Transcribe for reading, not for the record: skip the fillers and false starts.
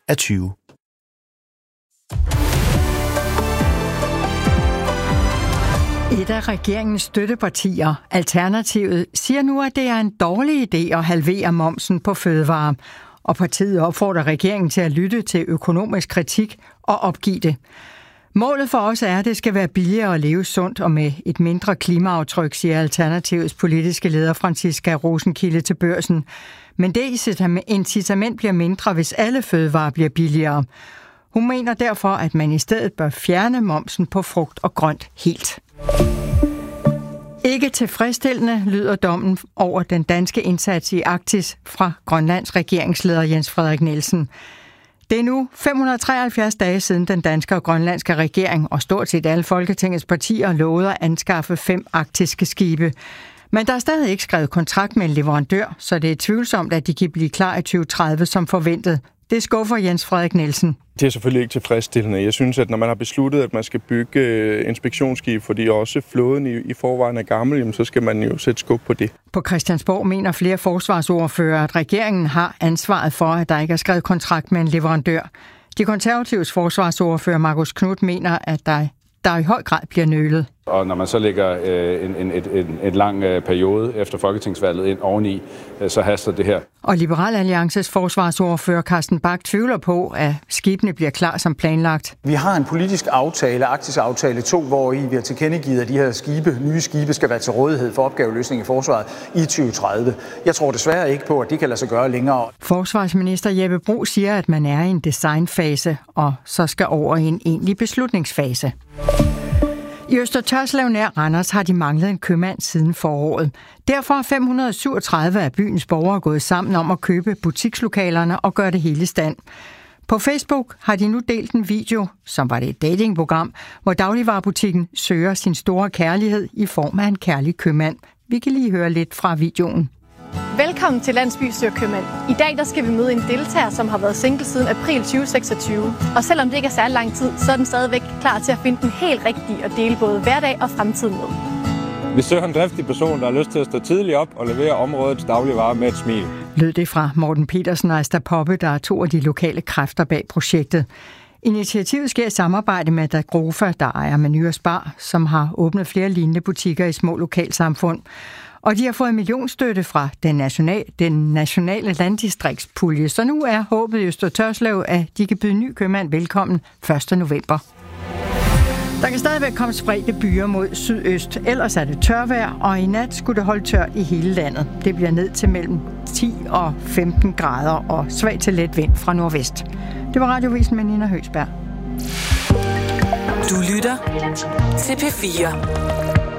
af 20. Et af regeringens støttepartier, Alternativet, siger nu, at det er en dårlig idé at halvere momsen på fødevarer. Og partiet opfordrer regeringen til at lytte til økonomisk kritik og opgive det. Målet for os er, at det skal være billigere at leve sundt og med et mindre klimaaftryk, siger Alternativets politiske leder Franciska Rosenkilde til Børsen. Men det incitament bliver mindre, hvis alle fødevarer bliver billigere. Hun mener derfor, at man i stedet bør fjerne momsen på frugt og grønt helt. Ikke tilfredsstillende lyder dommen over den danske indsats i Arktis fra Grønlands regeringsleder Jens Frederik Nielsen. Det er nu 573 dage siden den danske og grønlandske regering og stort set alle Folketingets partier lovede at anskaffe 5 arktiske skibe. Men der er stadig ikke skrevet kontrakt med en leverandør, så det er tvivlsomt, at de kan blive klar i 2030 som forventet. Det skuffer Jens Frederik Nielsen. Det er selvfølgelig ikke tilfredsstillende. Jeg synes, at når man har besluttet, at man skal bygge inspektionsskib, fordi også flåden i forvejen er gammel, jamen, så skal man jo sætte skub på det. På Christiansborg mener flere forsvarsordførere, at regeringen har ansvaret for, at der ikke er skrevet kontrakt med en leverandør. De konservatives forsvarsordfører Marcus Knudt mener, at der i høj grad bliver nølet. Og når man så lægger en lang periode efter folketingsvalget ind oveni, så haster det her. Og Liberal Alliances forsvarsordfører Carsten Bach tvivler på, at skibene bliver klar som planlagt. Vi har en politisk aftale, Arktis Aftale 2, hvor vi har tilkendegivet, at de her nye skibe skal være til rådighed for opgaveløsning i forsvaret i 2030. Jeg tror desværre ikke på, at det kan lade sig gøre længere. Forsvarsminister Jeppe Bruus siger, at man er i en designfase, og så skal over i en egentlig beslutningsfase. I Øster Tørslev nær Randers har de manglet en købmand siden foråret. Derfor er 537 af byens borgere gået sammen om at købe butikslokalerne og gøre det hele i stand. På Facebook har de nu delt en video, som var det et datingprogram, hvor dagligvarebutikken søger sin store kærlighed i form af en kærlig købmand. Vi kan lige høre lidt fra videoen. Velkommen til Landsby Søger Købmand. I dag der skal vi møde en deltager, som har været single siden april 2026. Og selvom det ikke er særlig lang tid, så er den stadigvæk klar til at finde den helt rigtige og dele både hverdag og fremtid med. Vi søger en driftig person, der har lyst til at stå tidligt op og levere områdets dagligvarer med et smil. Lød det fra Morten Petersen og Asta Poppe, der er 2 af de lokale kræfter bag projektet. Initiativet sker i samarbejde med Dagrofa, der ejer Meny og Spar, som har åbnet flere lignende butikker i små lokalsamfund. Og de har fået millionstøtte fra den nationale landdistriktspulje, så nu er håbet i Øster Tørslev, at de kan byde ny købmand velkommen 1. november. Der kan stadigvæk komme spredte byer mod sydøst, ellers er det tørvejr, og i nat skulle det holde tørt i hele landet. Det bliver ned til mellem 10 og 15 grader og svag til let vind fra nordvest. Det var Radiovisen med Nina Høgsberg. Du lytter til P4.